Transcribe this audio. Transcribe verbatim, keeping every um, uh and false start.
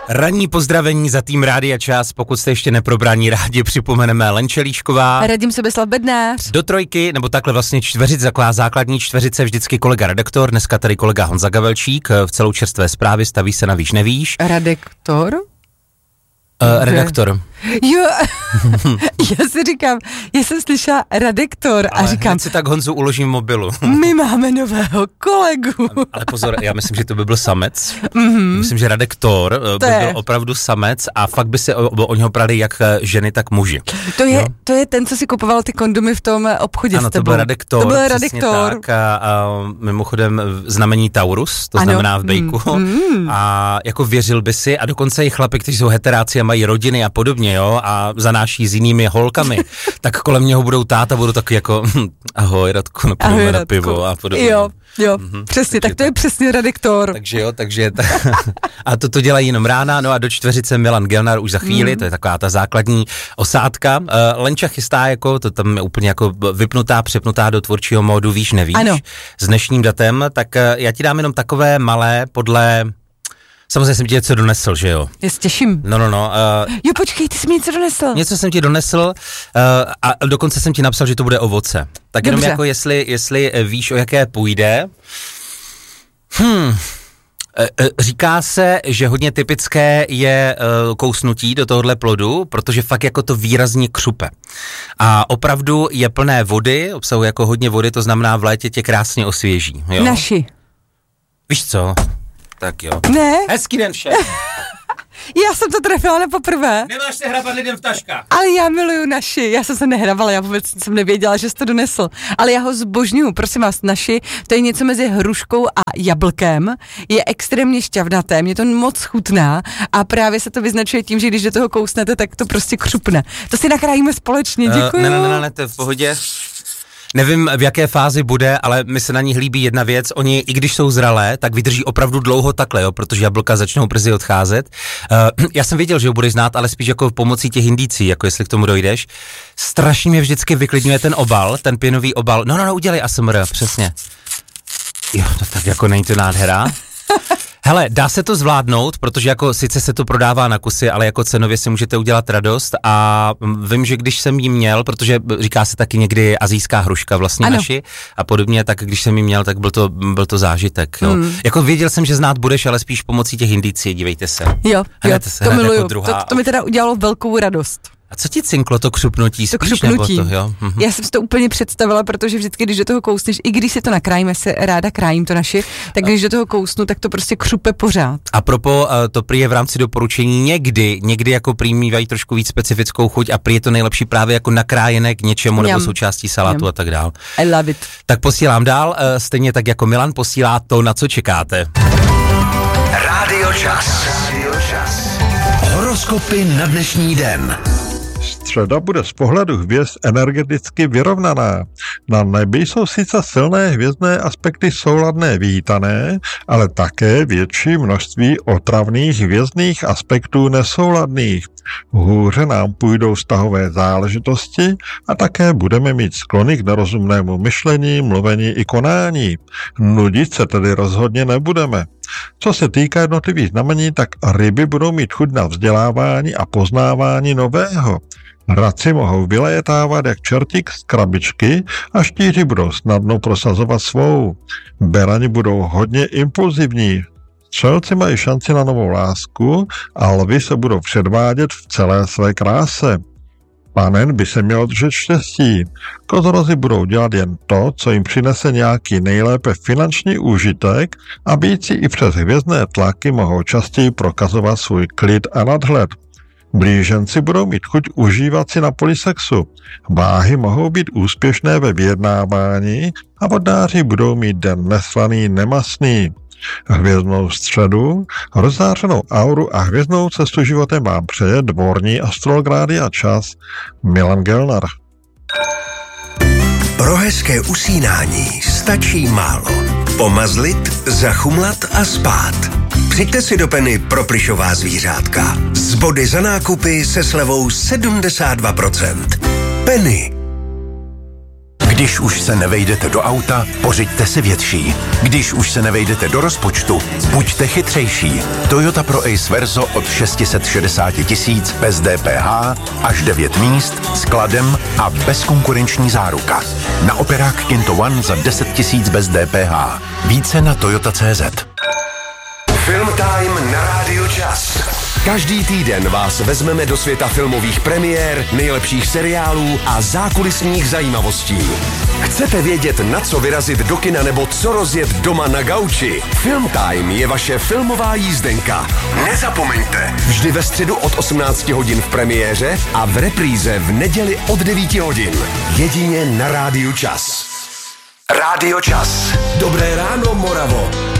Ranní pozdravení za tým Rádia Čas, pokud jste ještě neprobraní, rádi připomeneme Lenče Líšková. Radim Sebeslav Bednář. Do trojky, nebo takhle vlastně čtveřic, taková základní čtveřice, vždycky kolega redaktor, dneska tady kolega Honza Gavelčík, v celou čerstvé zprávy, staví se na víš nevíš. Redaktor? Uh, redaktor. Jo, já si říkám, já jsem slyšela redaktor a ale říkám... si tak Honzu uložím mobilu. My máme nového kolegu. Ale pozor, já myslím, že to by byl samec. Mm-hmm. Myslím, že redaktor to by je. byl opravdu samec a fakt by se o, o něho prali jak ženy, tak muži. To je, jo? to je ten, co si kupoval ty kondomy v tom obchodě ano, s tebou. to byl redaktor. To byl redaktor. Tak a, a mimochodem znamení Taurus, to ano. znamená v bejku. Mm. A jako věřil by si a dokonce i chlapi, kteří jsou heteráci a mají rodiny a podobně, jo, a zanáší s jinými holkami, tak kolem něho budou táta, budou taky jako ahoj Radku, no půjdeme na pivo a podobně. Jo, jo, mm-hmm. přesně, tak to je přesně redaktor. Takže jo, takže ta, a to to dělají jenom rána, no a do čtveřice Milan Gelnar už za chvíli, mm. to je taková ta základní osádka. Uh, Lenča chystá jako, to tam je úplně jako vypnutá, přepnutá do tvůrčího módu, víš, nevíš, ano. S dnešním datem, tak uh, já ti dám jenom takové malé podle... Samozřejmě jsem ti něco donesl, že jo? Já se těším. No, no, no. Uh, jo, počkej, ty jsi mi něco donesl. Něco jsem ti donesl uh, a dokonce jsem ti napsal, že to bude ovoce. Tak jenom Dobře. jako jestli, jestli víš, o jaké půjde. Hmm. Říká se, že hodně typické je uh, kousnutí do tohohle plodu, protože fakt jako to výrazně křupe. A opravdu je plné vody, obsahuje jako hodně vody, to znamená v létě tě krásně osvěží. Jo? Naši. Víš co? Tak jo. Ne. Hezký den všem. Já jsem to trefila na poprvé. Nemáš se hrabat lidem v taškách. Ale já miluju Naši, já jsem se nehravala, já vůbec jsem nevěděla, že jsi to donesl. Ale já ho zbožňuju, prosím vás, Naši, to je něco mezi hruškou a jablkem, je extrémně šťavnaté, mě to moc chutná a právě se to vyznačuje tím, že když do toho kousnete, tak to prostě křupne. To si nakrájíme společně, děkuju. Uh, ne, ne, ne, ne, to je v pohodě. Nevím, v jaké fázi bude, ale mi se na ní líbí jedna věc. Oni, i když jsou zralé, tak vydrží opravdu dlouho takhle, jo, protože jablka začnou brzy odcházet. Uh, já jsem věděl, že ho budeš znát, ale spíš jako pomocí těch indicí, jako jestli k tomu dojdeš. Strašně mě vždycky vyklidňuje ten obal, ten pěnový obal. No, no, no, udělej A S M R, přesně. Jo, to tak jako není to nádhera. Hele, dá se to zvládnout, protože jako sice se to prodává na kusy, ale jako cenově si můžete udělat radost a vím, že když jsem jí měl, protože říká se taky někdy asijská hruška vlastně ano. Naši a podobně, tak když jsem jí měl, tak byl to, byl to zážitek, jo. Mm. Jako věděl jsem, že znát budeš, ale spíš pomocí těch indicí, dívejte se. Jo, hned, jo, se, to miluju, jako druhá. to, to mi teda udělalo velkou radost. A co ti cinklo to křupnutí spíš, to křupnutí. nebo to, jo? Mhm. Já jsem si to úplně představila, protože vždycky, když do toho kousneš, i když se to nakrájíme, se ráda krájím to Naši, tak když do toho kousnu, tak to prostě křupe pořád. A propo, to prý je v rámci doporučení někdy, někdy jako prý mývají trošku víc specifickou chuť a prý je to nejlepší právě jako nakrájené k něčemu Jam. nebo součástí salátu Jam. a tak dál. I love it. Tak posílám dál, stejně tak jako Milan posílá to, na co čekáte. Rádio Čas. Horoskopy na dnešní den. Středa bude z pohledu hvězd energeticky vyrovnaná. Na nebi jsou sice silné hvězdné aspekty souladné vítané, ale také větší množství otravných hvězdných aspektů nesouladných. Hůře nám půjdou vztahové záležitosti a také budeme mít sklony k nerozumnému myšlení, mluvení i konání. Nudit se tedy rozhodně nebudeme. Co se týká jednotlivých znamení, tak ryby budou mít chuť na vzdělávání a poznávání nového. Raci mohou vylétávat jak čertík z krabičky a štíři budou snadno prosazovat svou. Berani budou hodně impulzivní. Střelci mají šanci na novou lásku a lvi se budou předvádět v celé své kráse. Panen by se měl držet štěstí. Kozorozy budou dělat jen to, co jim přinese nějaký nejlépe finanční úžitek a býci i přes hvězdné tlaky mohou častěji prokazovat svůj klid a nadhled. Blíženci budou mít chuť užívat si na poli sexu. Váhy mohou být úspěšné ve vyjednávání a vodnáři budou mít den neslaný, nemastný. Hvězdnou středu, rozzářenou auru a hvězdnou cestu životem vám přeje dvorní astrolog Rádia Čas Milan Gelnar. Pro hezké usínání stačí málo. Pomazlit, zachumlat a spát. Přijďte si do Penny pro plyšová zvířátka. Z body za nákupy se slevou sedmdesát dva procent. Penny. Když Když už se nevejdete do auta, pořiďte si větší. Když už se nevejdete do rozpočtu, buďte chytřejší. Toyota Pro Ace Verso od šest set šedesát tisíc bez D P H, až devět míst, s kladem a bezkonkurenční záruka. Na operák Kinto One za deset tisíc bez D P H. Více na Toyota tečka cé zet. Film Time na Rádiu Čas. Každý týden vás vezmeme do světa filmových premiér, nejlepších seriálů a zákulisních zajímavostí. Chcete vědět, na co vyrazit do kina nebo co rozjet doma na gauči? Film Time je vaše filmová jízdenka. Nezapomeňte, vždy ve středu od osmnácti hodin v premiéře a v repríze v neděli od devíti hodin. Jedině na Rádiu Čas. Rádio Čas. Dobré ráno, Moravo.